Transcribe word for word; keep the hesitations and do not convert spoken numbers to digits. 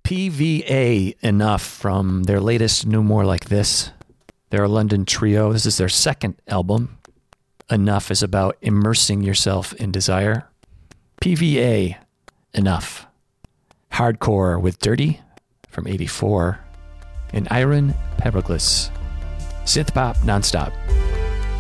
P V A Enough from their latest No More Like This. They're a London trio. This is their second album. Enough is about immersing yourself in desire. P V A Enough. Hardcore with Dirty from eighty-four. And Iron Pericles. Synth pop nonstop.